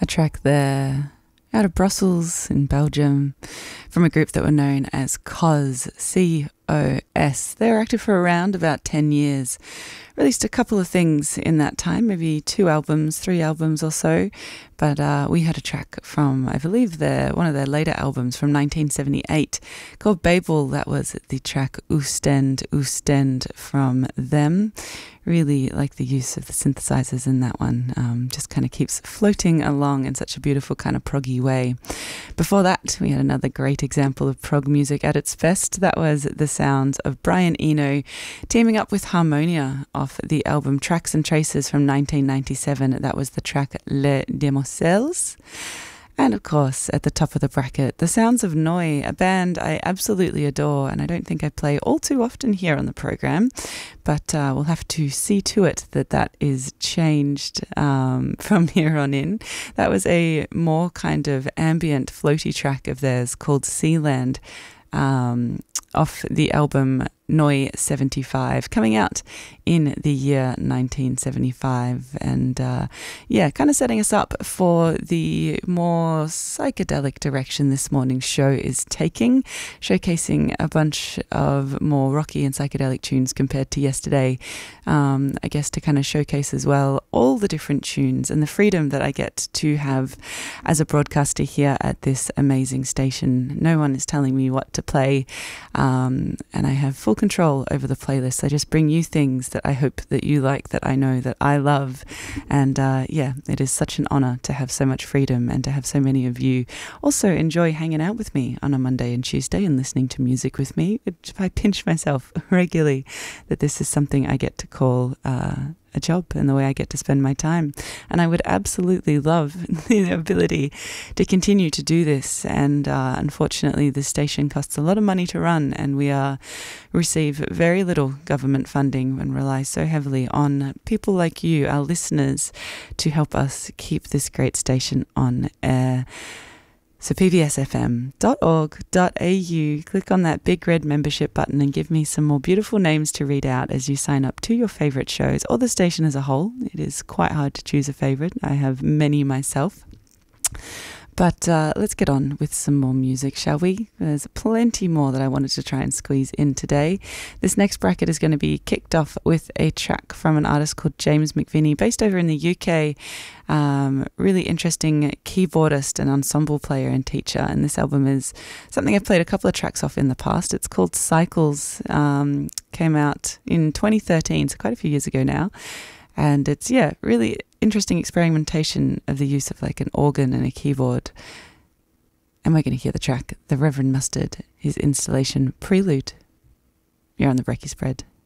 track there out of Brussels in Belgium from a group that were known as COS, C-O-S. They were active for around about 10 years. Released a couple of things in that time, maybe 2 albums, 3 albums or so. But we had a track from, I believe, one of their later albums from 1978 called Babel. That was the track Oostend from them. Really like the use of the synthesizers in that one. Just kind of keeps floating along in such a beautiful kind of proggy way. Before that, we had another great example of prog music at its best. That was the sounds of Brian Eno teaming up with Harmonia off the album Tracks and Traces from 1997. That was the track Les Demoiselles. And of course, at the top of the bracket, the sounds of Neu, a band I absolutely adore, and I don't think I play all too often here on the program, but we'll have to see to it that that is changed from here on in. That was a more kind of ambient, floaty track of theirs called Sealand, off the album Neu 75, coming out in the year 1975, and kind of setting us up for the more psychedelic direction this morning's show is taking, showcasing a bunch of more rocky and psychedelic tunes compared to yesterday. I guess to kind of showcase as well all the different tunes and the freedom that I get to have as a broadcaster here at this amazing station. No one is telling me what to play, and I have full control over the playlist. I just bring you things that I hope that you like, that I know that I love, and it is such an honor to have so much freedom and to have so many of you also enjoy hanging out with me on a Monday and Tuesday and listening to music with me. I pinch myself regularly that this is something I get to call a job and the way I get to spend my time, and I would absolutely love the ability to continue to do this, and unfortunately the station costs a lot of money to run, and we receive very little government funding and rely so heavily on people like you, our listeners, to help us keep this great station on air. So pbsfm.org.au, click on that big red membership button and give me some more beautiful names to read out as you sign up to your favourite shows or the station as a whole. It is quite hard to choose a favourite. I have many myself. But let's get on with some more music, shall we? There's plenty more that I wanted to try and squeeze in today. This next bracket is going to be kicked off with a track from an artist called James McVinney, based over in the UK. Really interesting keyboardist and ensemble player and teacher. And this album is something I've played a couple of tracks off in the past. It's called Cycles. Came out in 2013, so quite a few years ago now. And it's, really interesting experimentation of the use of like an organ and a keyboard. And we're going to hear the track, The Reverend Mustard, his installation Prelude. You're on the Brekkie Spread.